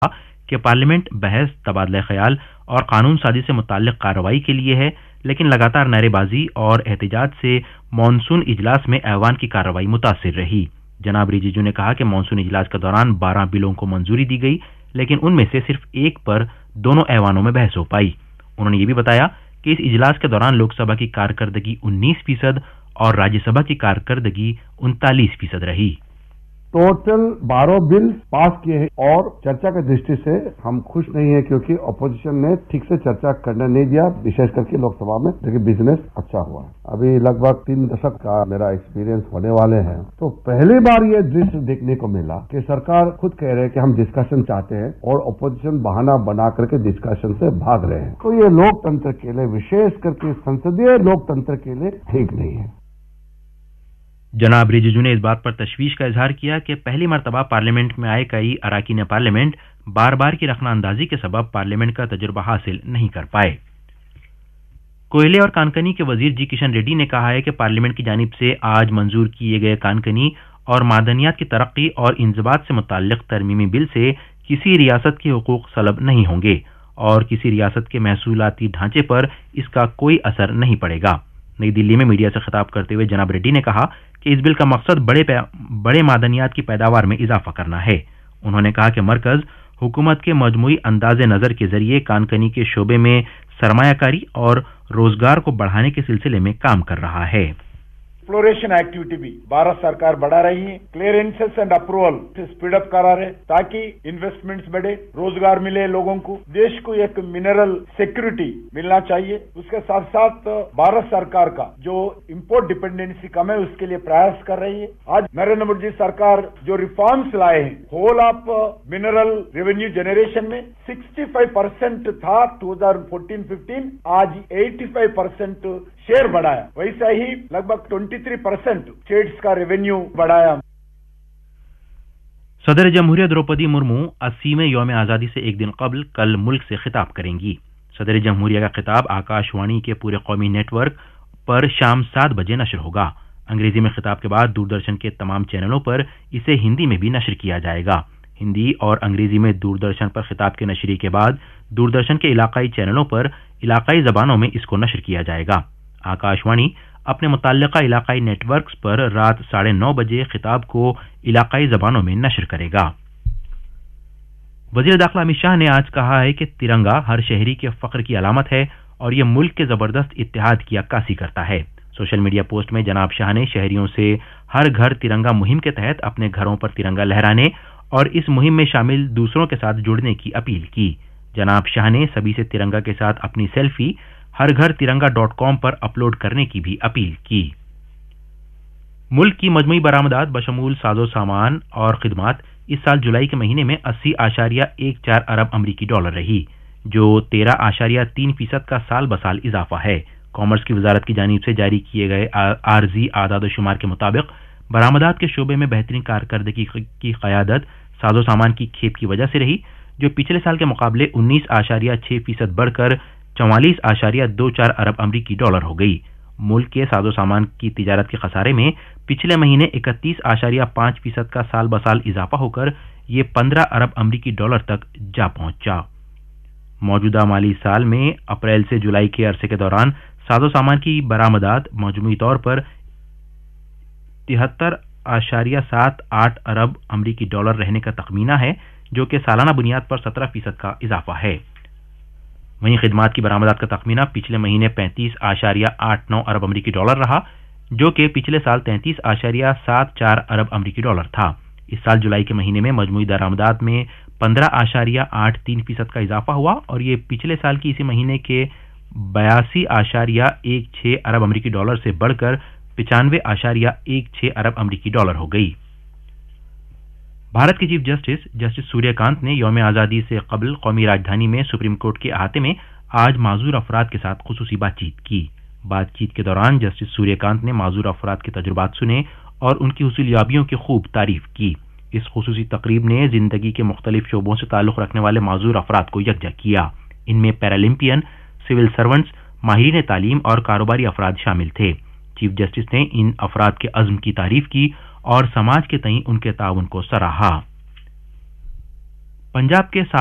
کہ پارلیمنٹ بحث، تبادلہ خیال اور قانون سازی سے متعلق کارروائی کے لیے ہے، لیکن لگاتار نعرے بازی اور احتجاج سے مانسون اجلاس میں ایوان کی کارروائی متاثر رہی۔ جناب رجیجو نے کہا کہ مانسون اجلاس کے دوران 12 بلوں کو منظوری دی گئی، لیکن ان میں سے صرف ایک پر دونوں ایوانوں میں بحث ہو پائی۔ انہوں نے یہ بھی بتایا کہ اس اجلاس کے دوران لوک سبھا کی کارکردگی 19% اور راجیہ سبھا کی کارکردگی 39% رہی۔ ٹوٹل 12 بل پاس کیے ہیں اور چرچا کی درشٹی سے ہم خوش نہیں ہیں کیونکہ اپوزیشن نے ٹھیک سے چرچا کرنے نہیں دیا، وشیش کر کے لوک سبھا میں، لیکن بزنس اچھا ہوا ہے۔ ابھی لگ بھگ 3 دشک کا میرا ایکسپیرینس ہونے والے ہیں، تو پہلی بار یہ درشیہ دیکھنے کو ملا کہ سرکار خود کہہ رہے ہیں کہ ہم ڈسکشن چاہتے ہیں اور اپوزیشن بہانہ بنا کر کے ڈسکشن سے بھاگ رہے ہیں، تو یہ لوک تنتر کے لیے، وشیش کر کے سنسدیہ لوک تنتر کے لیے ٹھیک نہیں ہے۔ جناب رجیجو نے اس بات پر تشویش کا اظہار کیا کہ پہلی مرتبہ پارلیمنٹ میں آئے کئی اراکین پارلیمنٹ بار بار کی رخنہ اندازی کے سبب پارلیمنٹ کا تجربہ حاصل نہیں کر پائے۔ کوئلے اور کانکنی کے وزیر جی کشن ریڈی نے کہا ہے کہ پارلیمنٹ کی جانب سے آج منظور کیے گئے کانکنی اور معدنیات کی ترقی اور انضباط سے متعلق ترمیمی بل سے کسی ریاست کے حقوق سلب نہیں ہوں گے اور کسی ریاست کے محصولاتی ڈھانچے پر اس کا کوئی اثر نہیں پڑے گا۔ نئی دلی میں میڈیا سے خطاب کرتے ہوئے جناب ریڈی نے کہا کہ اس بل کا مقصد بڑے معدنیات کی پیداوار میں اضافہ کرنا ہے۔ انہوں نے کہا کہ مرکز حکومت کے مجموعی انداز نظر کے ذریعے کانکنی کے شعبے میں سرمایہ کاری اور روزگار کو بڑھانے کے سلسلے میں کام کر رہا ہے۔ ایکسپلوریشن ایکٹیویٹی بھی بھارت سرکار بڑھا رہی ہے، کلیئرنسز اینڈ اپروول سے اسپیڈ اپ کرا رہے تاکہ انویسٹمنٹس بڑھے، روزگار ملے لوگوں کو، دیش کو ایک منرل سیکورٹی ملنا چاہیے۔ اس کے ساتھ ساتھ بھارت سرکار کا جو امپورٹ ڈپینڈنسی کم ہے اس کے لیے پریاس کر رہی ہے۔ آج نریندر مودی جی سرکار جو ریفارمز لائے ہیں، whole of mineral revenue generation میں 65% تھا 2014-15، آج 85% شیئر بڑھایا، ویسا ہی لگ بھگ 23% اسٹیٹس کا ریونیو بڑھایا۔ صدر جمہوریہ دروپدی مرمو 80ویں یوم آزادی سے ایک دن قبل کل ملک سے خطاب کریں گی۔ صدر جمہوریہ کا خطاب آکاش وانی کے پورے قومی نیٹ ورک پر شام 7 بجے نشر ہوگا۔ انگریزی میں خطاب کے بعد دوردرشن کے تمام چینلوں پر اسے ہندی میں بھی نشر کیا جائے گا۔ ہندی اور انگریزی میں دوردرشن پر خطاب کے نشری کے بعد دوردرشن کے علاقائی چینلوں پر علاقائی زبانوں میں اس کو نشر کیا جائے گا۔ آکاش وانی اپنے متعلقہ علاقائی نیٹ ورکس پر رات 9:30 بجے خطاب کو علاقائی زبانوں میں نشر کرے گا۔ وزیر داخلہ امت شاہ نے آج کہا ہے کہ ترنگا ہر شہری کے فخر کی علامت ہے اور یہ ملک کے زبردست اتحاد کی عکاسی کرتا ہے۔ سوشل میڈیا پوسٹ میں جناب شاہ نے شہریوں سے ہر گھر ترنگا مہم کے تحت اپنے گھروں پر ترنگا لہرانے اور اس مہم میں شامل دوسروں کے ساتھ جڑنے کی اپیل کی۔ جناب شاہ نے سبھی سے ترنگا کے ساتھ اپنی سیلفی ہرگھرترنگا.com پر اپلوڈ کرنے کی بھی اپیل کی۔ ملک کی مجموعی برآمدات بشمول ساز و سامان اور خدمات اس سال جولائی کے مہینے میں 80.14 ارب امریکی ڈالر رہی، جو 13.3% کا سال بسال اضافہ ہے۔ کامرس کی وزارت کی جانب سے جاری کیے گئے عارضی اعداد و شمار کے مطابق برآمدات کے شعبے میں بہترین کارکردگی کی قیادت ساز و سامان کی کھیپ کی وجہ سے رہی، جو پچھلے سال کے مقابلے 19.6% بڑھ کر 44.24 ارب امریکی ڈالر ہو گئی۔ ملک کے ساز و سامان کی تجارت کے خسارے میں پچھلے مہینے 31.5% کا سال بسال اضافہ ہو کر یہ 15 ارب امریکی ڈالر تک جا پہنچا۔ موجودہ مالی سال میں اپریل سے جولائی کے عرصے کے دوران ساز و سامان کی برآمدات مجموعی طور پر 73.78 ارب امریکی ڈالر رہنے کا تخمینہ ہے، جو کہ سالانہ بنیاد پر 17% کا اضافہ ہے۔ وہیں خدمات کی برآمدات کا تخمینہ پچھلے مہینے 35.89 ارب امریکی ڈالر رہا، جو کہ پچھلے سال 33.74 ارب امریکی ڈالر تھا۔ اس سال جولائی کے مہینے میں مجموعی درآمدات میں 15.83% کا اضافہ ہوا اور یہ پچھلے سال کی اسی مہینے کے 82.16 ارب امریکی ڈالر سے بڑھ کر 95.16 ارب امریکی ڈالر ہو گئی۔ بھارت کے چیف جسٹس سوریہ کانت نے یوم آزادی سے قبل قومی راجدھانی میں سپریم کورٹ کے احاطے میں آج معذور افراد کے ساتھ خصوصی بات چیت کی۔ بات چیت کے دوران جسٹس سوریہ کانت نے معذور افراد کے تجربات سنے اور ان کی حصولیابیوں کی خوب تعریف کی۔ اس خصوصی تقریب نے زندگی کے مختلف شعبوں سے تعلق رکھنے والے معذور افراد کو یکجا کیا۔ ان میں پیرالمپین، سول سرونٹس، ماہرین تعلیم اور کاروباری افراد شامل تھے۔ چیف جسٹس نے ان افراد کے عزم کی تعریف کی اور سماج کے تئیں ان کے تعاون کو سراہا۔ पंजाब के